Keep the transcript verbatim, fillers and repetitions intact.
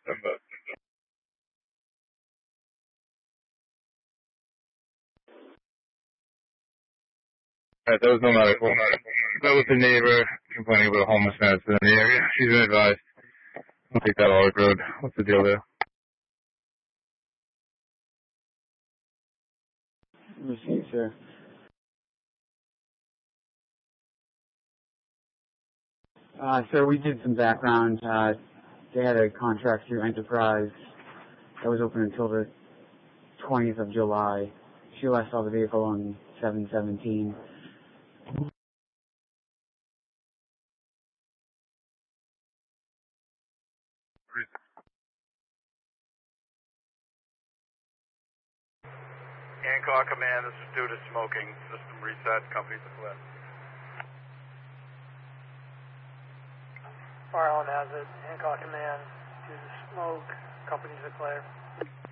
Alright, that was no medical. That was the neighbor complaining about homelessness in the area. She's been advised. I'll take that Alric Road. What's the deal there? Receipt, sir. Uh, sir, we did some background. Uh, they had a contract through Enterprise that was open until the twentieth of July. She last saw the vehicle on seven seventeen. Hancock Command, this is due to smoking. System reset, company declared. Fire Island has it. Hancock Command, due to smoke, company declared.